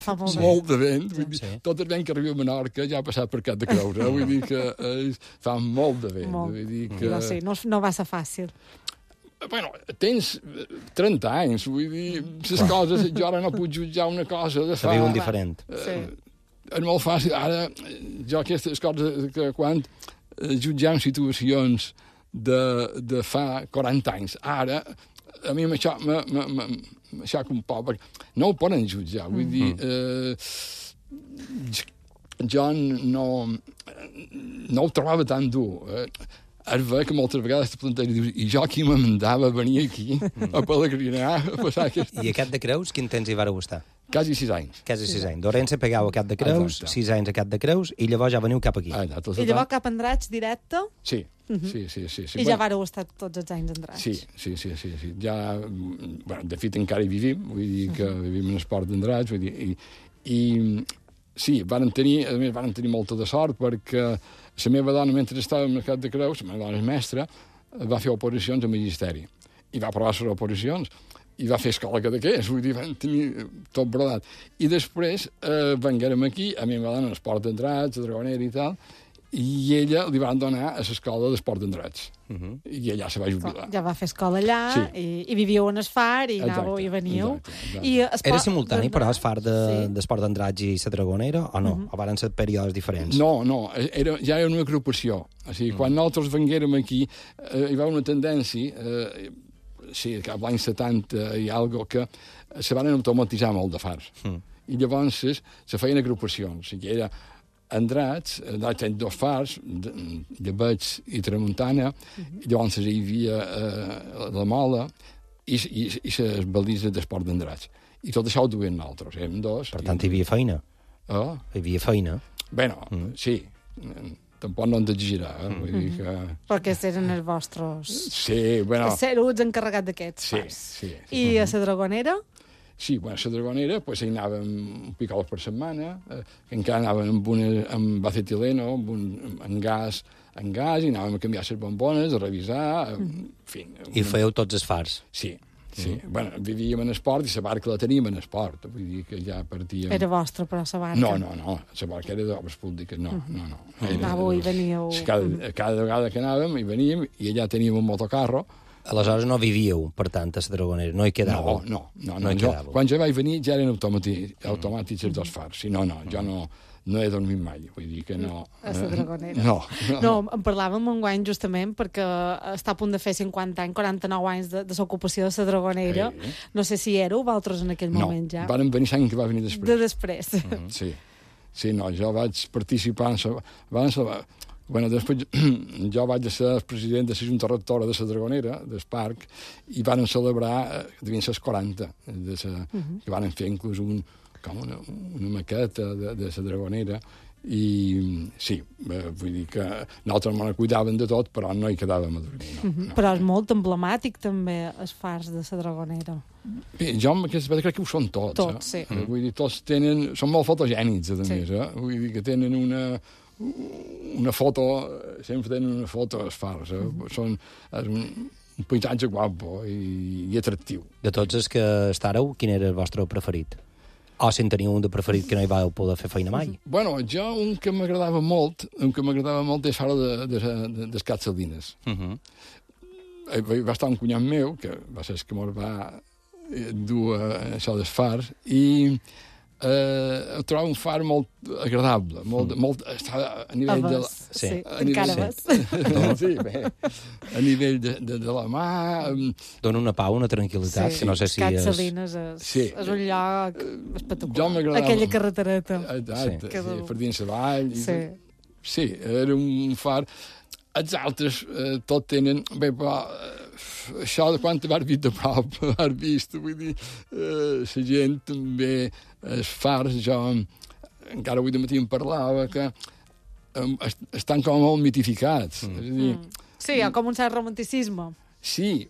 Fa molt de vent. Tot el vent que arriba a Menorca ja ha passat per Cap de Creus. Vull dir que fa molt de vent. Vull dir que... Sí, no va ser fàcil. Bueno, tens 30 anys, vull dir, les coses, jo ara no puc jutjar una cosa de fa... Se viuen diferent. És molt fàcil. Ara, jo aquestes coses que quan jutjam situacions de fa 40 anys, ara, a mi això m'aixaca un poc, perquè no ho poden jutjar, vull dir, jo no ho trobava tan dur. És ver que moltes vegades te planteja i dius, i jo qui me mandava a venir aquí a pelegrinar, a passar aquest... I a Cap de Creus, quin temps hi vareu estar? Quasi 6 anys. Quasi 6 anys. D'Orense pegau a Cap de Creus, 6 anys a Cap de Creus, i llavors ja veniu cap aquí. I llavors cap a Andratx directe? Sí. Sí. I ja vareu estar tots els anys a Andratx? Sí. Ja, bueno, de fet, encara hi vivim, vull dir que vivim en esport d'Andratx, vull dir, i sí, a més, varen tenir molta de sort, perquè la meva dona, mentre estava al Cap de Creus, la meva dona és mestra, va fer oposicions a magisteri, i va provar les oposicions, i va fer escola cadaqués, vull dir, van tenir tot brodat. I després venguérem aquí, a mi em va donar l'esport d'Andratx, a Dragonera i tal, i ella li van donar a l'escola d'esport d'Andratx. I ella se va jubilar. Ja va fer escola allà, i vivíeu en el far, i anàveu i veníeu. Era simultani, però, el far d'esport d'Andratx i la Dragonera, o no? O van ser períodes diferents? No, ja era una agrupació. O sigui, quan nosaltres venguérem aquí, hi va una tendència... Sí, cap l'any 70 i algo que se van automatitzar molt de fars. I llavors se feien agrupacions. O sigui, era Andratx, tenen 2 fars, Llebeig i Tramuntana, i llavors hi havia la Mola i les balises d'esport d'Andratx. I tot això ho duien nosaltres, érem 2. Per tant, hi havia feina. Hi havia feina. Bé, sí. Tampoc no hem d'exagerar, vull dir que... Perquè eren els vostres... Sí, bueno... Els encarregats d'aquests fars. Sí. I a la Dragonera? Sí, a la Dragonera, hi anàvem un picol per setmana, encara anàvem amb acetileno, amb gas, i anàvem a canviar les bombones, a revisar, en fi... I fèieu tots els fars? Sí. Bueno, vivíem en esport i la barca la teníem en esport. Vull dir que ja partíem... Era vostra, però, la barca? No. La barca era d'obres públiques, no. Anàveu i veníeu... Cada vegada que anàvem hi veníem i allà teníem un motocarro. Aleshores no vivíeu, per tant, a la Dragonera? No hi quedàveu? No. Quan jo vaig venir ja eren automàtics els 2 fars. Jo no he dormit mai, vull dir que no... A la Dragonera. No, en parlàvem enguany justament perquè està a punt de fer 50 anys, 49 anys de l'ocupació de la Dragonera. No sé si éreu vosaltres en aquell moment ja. No, vàrem venir l'any que va venir després. De després. Sí, jo vaig participar en... Bueno, després jo vaig ser president de la Junta Rectora de la Dragonera, del parc, i van celebrar, devien ser els 40, que van fer inclús una maqueta de la Dragonera, i sí, vull dir que nosaltres no cuidàvem de tot, però no hi quedàvem a dormir. No. Però és molt emblemàtic també els fars de la Dragonera. Bé, jo crec que ho són tots. Tots, sí. Vull dir, tots són molt fotogènics, a més, Vull dir que tenen una foto, sempre tenen una foto als fars, és un paisatge guapo i atractiu. De tots els que estàreu, quin era el vostre preferit? O si en teniu un de preferit que no hi vau poder fer feina mai? Bueno, jo un que m'agradava molt és fora des Cat Saldines. Va estar un cunyat meu, que va ser el que mos va dur això dels fars, i trobo un far molt agradable, molt a nivell de... Sí, encara ves. Sí, bé. A nivell de la mà... Dona una pau, una tranquil·litat, que no sé si Cat Salines és un lloc espectacular. Aquella carretereta. Exacte, per dins la vall. Sí, era un far... Els altres tot tenen... Bé, però això de quan t'has vist de prop, has vist, vull dir, la gent també, els fars, jo encara avui de matí em parlava que estan com molt mitificats. És a dir, sí, hi ha com un cert romanticisme. Sí,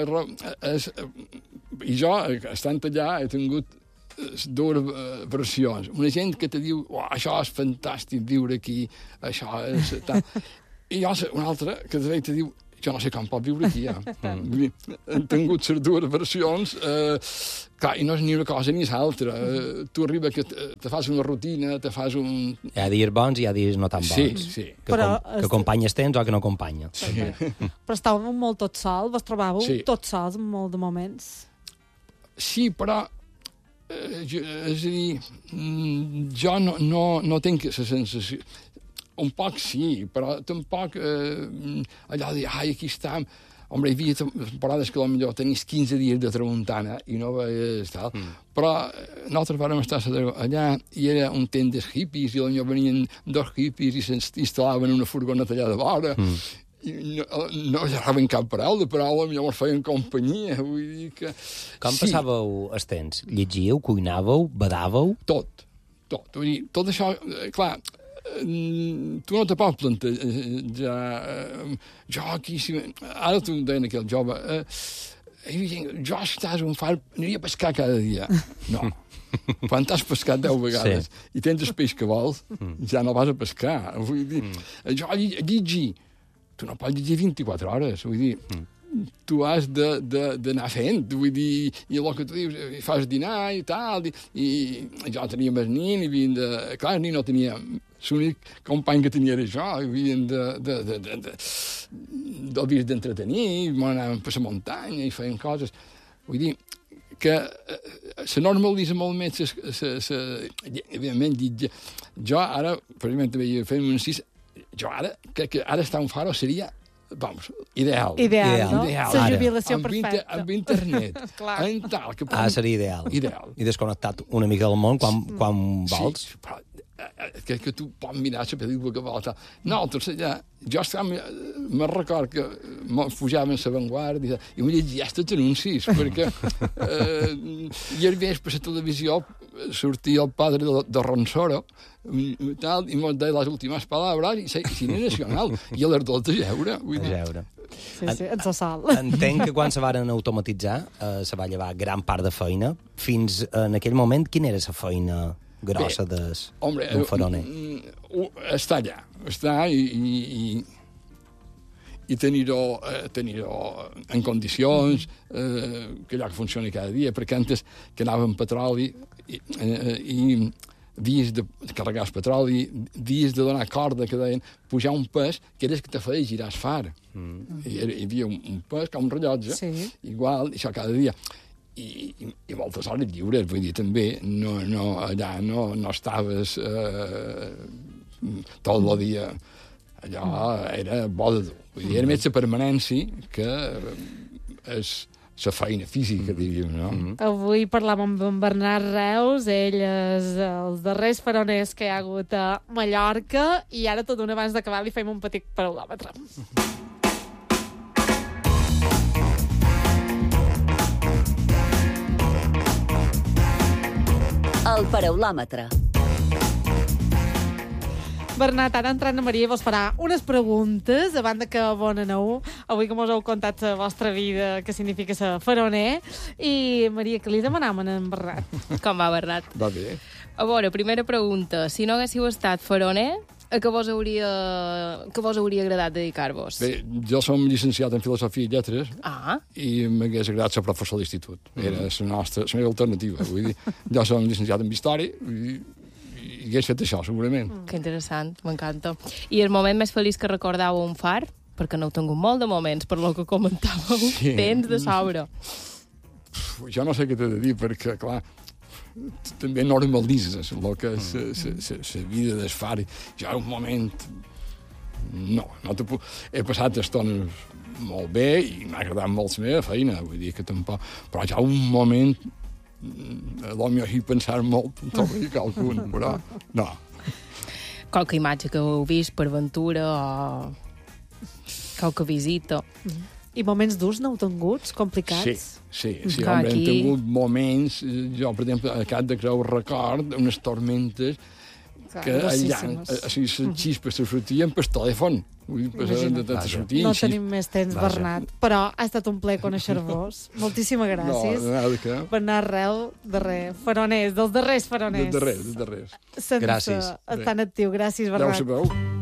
i jo, estant allà, he tingut 2 versions. Una gent que te diu, això és fantàstic viure aquí, això és... I jo, una altra que te diu, jo no sé com pot viure aquí, ja. Han tingut les dues versions, clar, i no és ni una cosa ni l'altra. Tu arriba que te fas una rutina, te fas un... Hi ha dies bons i hi ha dies no tan bons. Sí. Que acompanyes tens o que no acompanya. Sí. Però estàveu molt tot sol, vos trobàveu tot sols en molt de moments. Sí, però... és a dir, jo no tinc la sensació... Un poc sí, però tampoc allò de dir, aquí estem... Hombre, hi havia temporades que potser tenies 15 dies de tramuntana i no veies tal, però nosaltres vam estar allà i era un tent dels hippies i potser venien 2 hippies i s'instal·laven en una furgoneta allà de vora. I no xerraven cap paraula, però llavors feien companyia, vull dir que... Com passàveu els temps? Llegíeu, cuinàveu, badàveu? Tot. Vull dir, tot això, clar, tu no te pots plantejar... Jo aquí... Ara tu deien aquell jove... Jo, si estàs un far, aniria a pescar cada dia. No. Quan t'has pescat 10 vegades i tens el peix que vols, ja no vas a pescar. Vull dir, jo llegir... Tu no pots llegir 24 hores, vull dir, tu has d'anar fent, vull dir, i el que tu dius, fas dinar i tal, i jo tenia més nin, i havien de... Clar, el nin no tenia... L'únic company que tenia era jo, i havien d'entretenir, i anàvem per la muntanya i feien coses. Vull dir, que se normalitza molt més, evidentment, jo ara, per exemple, també fent un sis, jo ara, crec que ara estar un faro seria, vamos, ideal. Ideal, no? La jubilació perfecta. Amb internet. En tal, que seria ideal. I desconnectat una mica del món quan vols. Sí, però crec que tu pots mirar la pel·lícula que vols. Nosaltres, jo me'n record que pujàvem a La Vanguardia i em llegia aquests anuncis, perquè i al vespre per la televisió sortia el padre de Ronsoro tal, i mos deia les últimes paraules i cine nacional, i a les 12 a jeure. Sí, en la sal. Entenc que quan se varen automatitzar se va llevar gran part de feina. Fins en aquell moment, quina era la feina grossa d'un faroner? Està allà, i tenir-ho en condicions, que allò que funcioni cada dia, perquè antes que anava amb petroli i dies de carregar el petroli, dies de donar corda, que deien, pujar un pes, que era el que te feia girar el far. Hi havia un pes, com un rellotge, igual, això cada dia. I moltes hores lliures, vull dir, també, allà no estaves tot el dia, allò era bo de dur. Vull dir, era més la permanència que és la feina física, diríem, no? Avui parlàvem amb en Bernat Reus, ell és els darrers faroners que hi ha hagut a Mallorca, i ara tot d'un abans d'acabar li fem un petit paraulòmetre. El paraulòmetre. Bernat, ara entrant a Maria vos farà unes preguntes a banda que bon aneu. Avui que mos heu contat la vostra vida, què significa ser faroner. I, Maria, que li demanàvem a en Bernat? Com va, Bernat? Va bé. A veure, primera pregunta. Si no haguéssiu estat faroner, a què vos hauria agradat dedicar-vos? Bé, jo som llicenciat en Filosofia i Lletres i m'hagués agradat ser professor d'institut. Era la meva alternativa. Vull dir, jo som llicenciat en Història i hagués fet això, segurament. Que interessant, m'encanta. I el moment més feliç que recordàveu un far? Perquè no heu tingut molt de moments, per lo que comentàveu. Tens de sobre. Jo no sé què t'he de dir, perquè, clar, també normalitzes el que és la vida del far. Jo un moment... No te puc... He passat estones molt bé i m'ha agradat molt la meva feina, vull dir que tampoc... Però ja un moment... L'home hi pensar molt en tot i qualcun, però no. Qualque imatge que heu vist per aventura o qualque visita. I moments durs no heu tingut, complicats? Sí, home, hem tingut moments, jo, per exemple, a Cap de Creu record unes tormentes que allà, les xispes se sortien per telèfon. No tenim més temps, Bernat, però ha estat un plaer conèixer-vos. Moltíssimes gràcies. No, de nada, que... Bernat Reus, dels darrers faroners. Dels darrers. Sense estar en actiu. Gràcies, Bernat. Ja ho sabeu.